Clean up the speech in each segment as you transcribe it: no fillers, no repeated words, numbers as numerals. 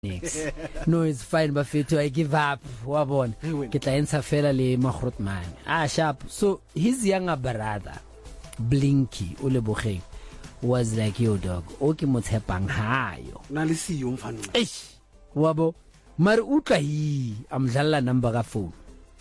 next. No, it's fine, Bafeto. I give up. Wabon. Kita ensa fela le Mahrotman. Sharp. So his younger brother, Blinky, Ulebogeng, was like, yo, dog, okay, motsepang hayo. Nalisi yung fan. Eish. Wabo. Maruka hi. Amdala number ka phone.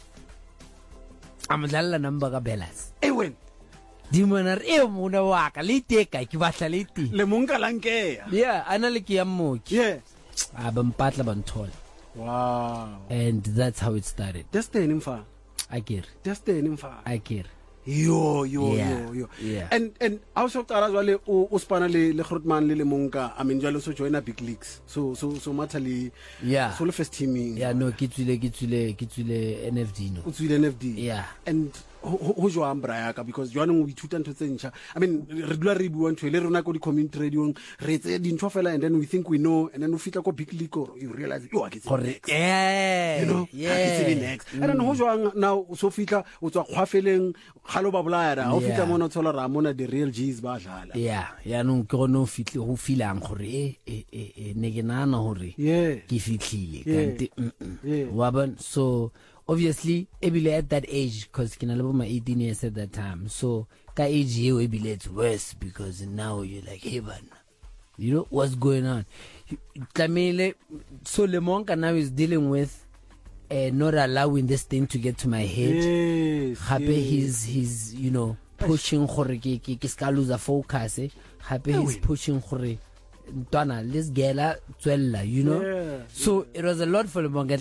Amdala number ka belas. Ewen. Di manar muna waka. Liti ka. Kibasa liti. Le munga lang ke. Yeah. Analiki amuki. Yeah. Abampatla bantol. Wow. And that's how it started. Destiny mfa. Akir. Destiny mfa. Akir. Yo. Yeah. And also tara zwale o spana le Grootman le munga. I mean jalo so join a big leagues. So matali. Yeah. So le first teaming. Yeah, no, kitule NFD no. Utswile NFD. Yeah. And ho jwa ambrayaka because jwana ngo ithuta ntho tse ntšha. I mean regular re bua ntho le rona ko di community radio re tse dintho fela and then we think we know and then we fitla ko big league or you realize yo akitse next. Yeah. You know? Yeah. Akitse next. And then ho jwa now so fitla o tswa khwafeleng khalo ba bolayara ho fitla mona thola ra mona the real G's ba dlala. Yeah. Ya no ke no fitle ho filang gore ne ke nana hore ke fitlile kanti waban. So obviously ebile at that age because kina lebo my 18 years at that time, so ka age you ebile it's worse because now you're like, hey man, you know what's going on. Tlamele, so le monka now is dealing with not allowing this thing to get to my head. Yes. He's you know pushing gore ke ska lose focus. Happy he's pushing gore Donna, let's get twella, you know. Yeah. So it was a lot for Lemonga.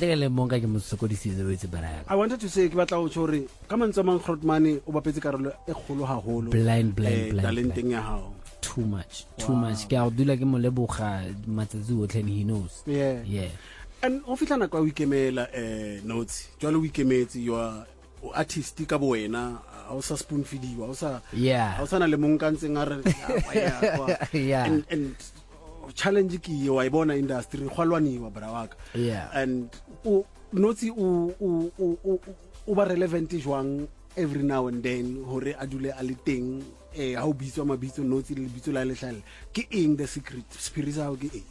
I wanted to say, come on, someone Grootman, Obapeti Karolo, Eholo Haholo. Blind. Talenting how. Too much. I'll do like Molebucha, Matazu, and he knows. Yeah. And Ofitana kwa wikemela notes. Jalo wikemeti, you are artistic abuena. Ausa spoon feed you. Ausa na lemunga nsengare. Yeah. And challenge ki wa ibona industry khwalwani wa brawaka. Yeah. And notsi ba relevant jwang every now and then hore adule a le teng ha o bitso mabitso notsi le bitso la le hlale ke eng the secret spirit sa ke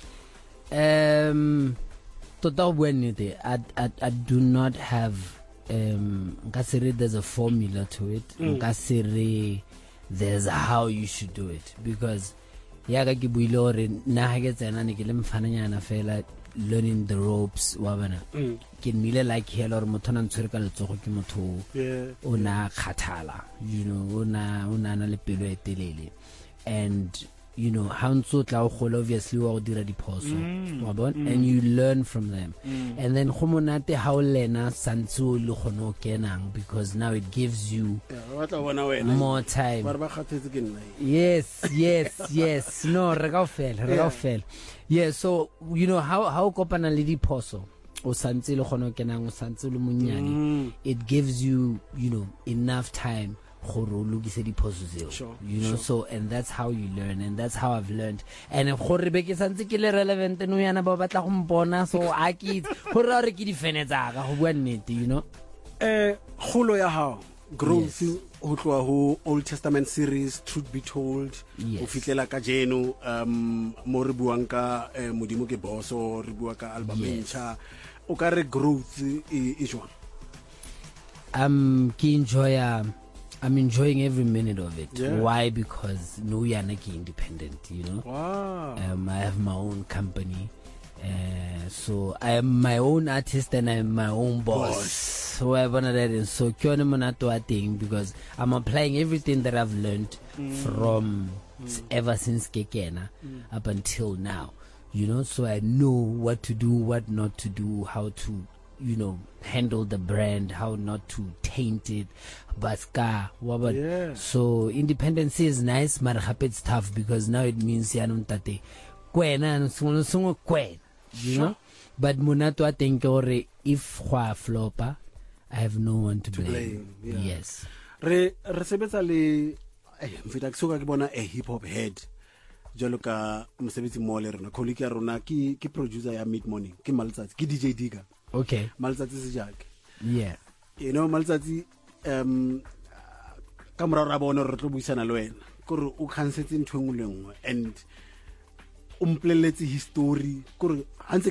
eng total when I do not have nkasere there's a formula to it. Nkasere there's how you should do it because yaga ke buile hore na ha ke tsena ne ke le mfananyana fela learning the ropes wa bana ke mmile like hela hore motho na ntshwere ka letsogo ke motho o na khathala, you know, o na le pelo e telele. And you know how ntso tla go obviously wa go dira diphoso wa bona and you learn from them. And then go monate ha o lena santso le gono kenang because now it gives you more time. Yes no re ka ofela. Yeah, so you know how kopana le diphoso o santse le gono kenang o santse le monyane, it gives you know enough time. Sure. You know, so and that's how you learn, and that's how I've learned. And if Horibeki Santikile relevant no yana babata humbona, so I keep Horaki defense, you know. Holo ya how growth ho Old Testament series, Truth Be Told, o fitlela ka jeno mo re buang ka modimo ke boso re bua ka album ntsha o ka re growth e jwang. I'm enjoying every minute of it. Why? Because no yanaki independent, you know. Wow. I have my own company. So I am my own artist and I am my own boss. So I wanna that in so kyone monato thing because I'm applying everything that I've learned from ever since Kekena up until now. You know, so I know what to do, what not to do, how to, you know, handle the brand, how not to taint it. So independence is nice, but it's tough because now it means you know. But munato I think if flopa, I have no one to blame. Yes. Re sebetsa le mfita kusoka ke bona a hip hop head. Jalo ka mosebetsi mo le rona colleague ya rona ki producer ya Mid Morning ke Maltsatsi ke DJ Digger. Okay. Maltsatsi se jake. Yeah. You know Maltsatsi kamora ra bona re tlo buisana le wena gore o khansetse ntho engwe le engwe and o mpoleletse history kore